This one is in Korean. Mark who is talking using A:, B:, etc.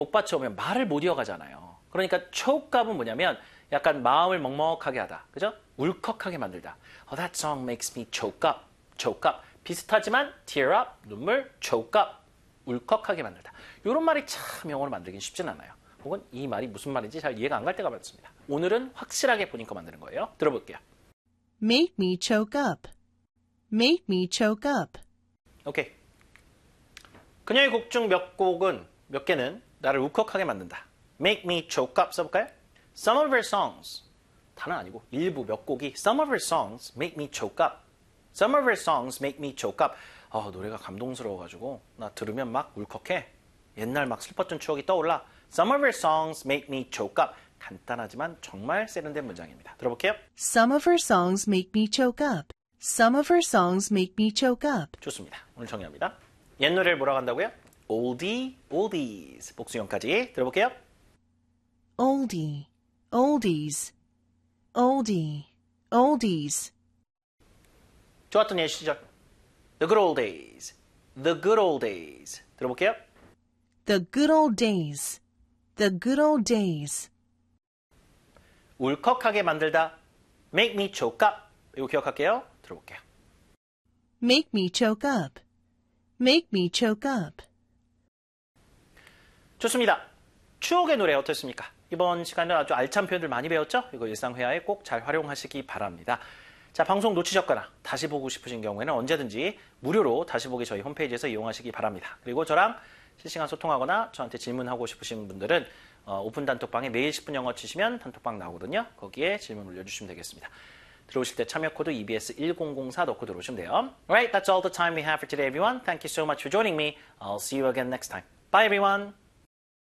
A: 목받쳐 오면 말을 못 이어가잖아요. 그러니까 chokeup은 뭐냐면 약간 마음을 먹먹하게 하다. 그죠? 울컥하게 만들다. Oh, that song makes me choke up. choke up. 비슷하지만 tear up, 눈물, choke up. 울컥하게 만들다. 이런 말이 참 영어로 만들긴 쉽진 않아요. 혹은 이 말이 무슨 말인지 잘 이해가 안 갈 때가 많습니다. 오늘은 확실하게 보니까 만드는 거예요. 들어볼게요.
B: Make me choke up. Make me choke up.
A: 오케이. 그녀의 곡 중 몇 개는 나를 울컥하게 만든다. Make me choke up 써볼까요? Some of her songs. 다는 아니고 일부 몇 곡이 Some of her songs make me choke up. Some of her songs make me choke up. 노래가 감동스러워가지고 나 들으면 막 울컥해. 옛날 막 슬펐던 추억이 떠올라. Some of her songs make me choke up. 간단하지만 정말 세련된 문장입니다. 들어볼게요.
B: Some of her songs make me choke up. Some of her songs make me choke up.
A: 좋습니다. 오늘 정리합니다. 옛 노래를 뭐라고 한다고요? Oldie, oldies. 복수형까지 들어볼게요.
B: Oldie, oldies, oldie, oldies.
A: 좋았던 옛 시절. The good old days. The good old days. 들어볼게요.
B: The good old days. The good old days.
A: 울컥하게 만들다. Make me choke up. 이거 기억할게요. 들어볼게요.
B: Make me choke up. Make me choke up.
A: 좋습니다. 추억의 노래 어떻습니까? 이번 시간에 아주 알찬 표현들 많이 배웠죠? 이거 일상회화에 꼭 잘 활용하시기 바랍니다. 자, 방송 놓치셨거나 다시 보고 싶으신 경우에는 언제든지 무료로 다시 보기 저희 홈페이지에서 이용하시기 바랍니다. 그리고 저랑 실시간 소통하거나 저한테 질문하고 싶으신 분들은 오픈 단톡방에 매일 10분 영어 치시면 단톡방 나오거든요. 거기에 질문 올려주시면 되겠습니다. 들어오실 때 참여 코드 EBS1004 넣고 들어오시면 돼요. Alright, that's all the time we have for today, everyone. Thank you so much for joining me. I'll see you again next time. Bye, everyone.